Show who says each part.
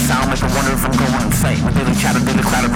Speaker 1: sound make me wonder if I'm going insane. My daily chatter, daily clatter,